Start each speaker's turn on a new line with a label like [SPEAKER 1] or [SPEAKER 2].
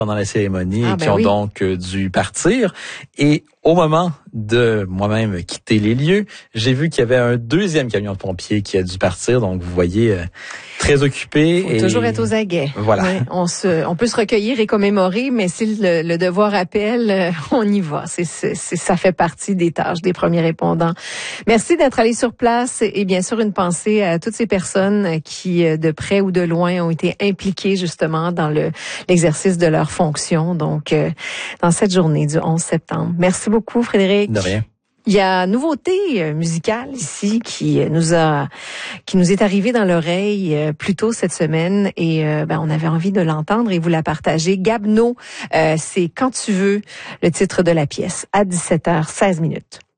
[SPEAKER 1] pendant la cérémonie et qui
[SPEAKER 2] ben
[SPEAKER 1] ont
[SPEAKER 2] oui.
[SPEAKER 1] donc dû partir. Et au moment de moi-même quitter les lieux, j'ai vu qu'il y avait un deuxième camion de pompiers qui a dû partir. Donc, vous voyez, très occupé.
[SPEAKER 2] Faut toujours être aux aguets.
[SPEAKER 1] Voilà.
[SPEAKER 2] Ouais, on peut se recueillir et commémorer, mais si le devoir appelle, on y va. Ça fait partie des tâches des premiers répondants. Merci d'être allé sur place et bien sûr une pensée à toutes ces personnes qui, de près ou de loin, ont été impliquées justement dans l'exercice de leurs fonctions. Donc, dans cette journée du 11 septembre. Merci beaucoup, Frédéric.
[SPEAKER 1] De rien.
[SPEAKER 2] Il y a une nouveauté musicale ici qui nous est arrivée dans l'oreille plus tôt cette semaine et on avait envie de l'entendre et vous la partager. Gabno, c'est Quand tu veux, le titre de la pièce à 17h16.